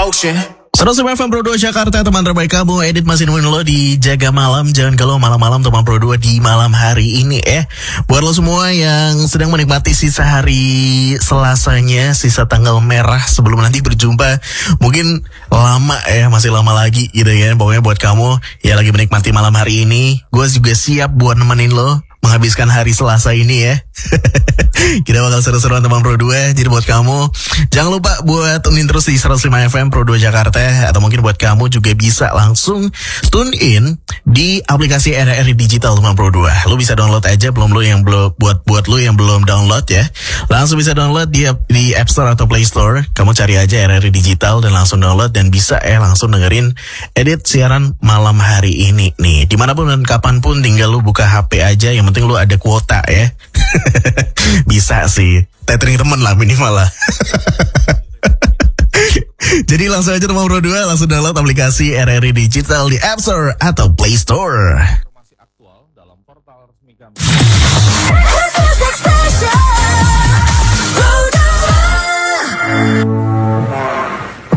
motion. 105 FM Pro 2 Jakarta, teman terbaik kamu. Edit masih nemuin lo di Jaga Malam. Jangan kalau malam-malam teman Pro 2 di malam hari ini Buat lo semua yang sedang menikmati sisa hari Selasanya, sisa tanggal merah sebelum nanti berjumpa. Mungkin lama masih lama lagi gitu ya. Pokoknya buat kamu ya lagi menikmati malam hari ini, gue juga siap buat nemenin lo menghabiskan hari Selasa ini ya. Kita bakal seru-seruan teman Pro 2. Jadi buat kamu jangan lupa buat tunin terus di 105 FM Pro 2 Jakarta. Atau mungkin buat kamu juga bisa langsung tune in di aplikasi RRI Digital teman Pro 2. Lu bisa download aja, buat lu yang belum download ya. Langsung bisa download di App Store atau Play Store. Kamu cari aja RRI Digital dan langsung download, dan bisa langsung dengerin edit siaran malam hari ini nih. Dimanapun dan kapanpun, tinggal lu buka HP aja, yang penting lu ada kuota ya. Bisa sih, tethering temen lah minimal lah. Jadi langsung aja teman Pro 2, langsung download aplikasi RRI Digital di App Store atau Play Store. Informasi aktual dalam portal resmi kami.